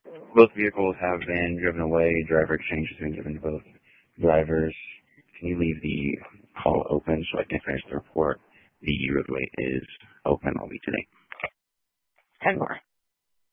Both vehicles have been driven away. Driver exchange has been given to both drivers. Can you leave the call open so I can finish the report? The roadway is open all week today. 10 more.